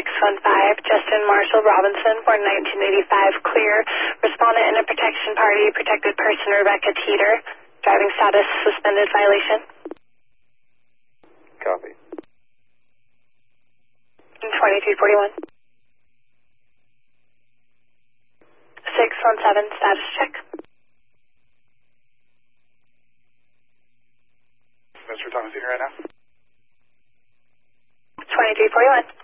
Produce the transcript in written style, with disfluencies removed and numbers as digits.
615, Justin Marshall Robinson, born 1985, clear. Respondent in a protection party, protected person Rebecca Teeter. Driving status, suspended violation. Copy. 2341. 617, status check. Mr. Thomas here right now. 2341.